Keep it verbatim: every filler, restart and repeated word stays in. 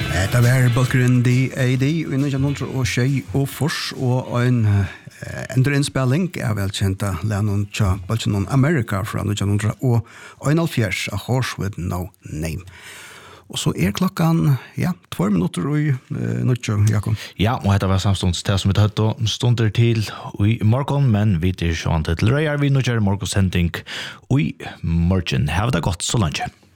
Det var Bulgarian D A D i nitton hundre tjei og fors og en endurinnspilling er velkjente Lennon tja Bulgarian America fra nitton hundre einoghalvfjerds A Horse With No Name. Og så er klokkan, ja, två minutter og uh, nødtjø, Jakob. Ja, og dette var samstunds til som vi tatt og stunder til i morgen, men vi er sånn til Røyar, vi nødtjør morgensending i morgen. Have det godt så langt.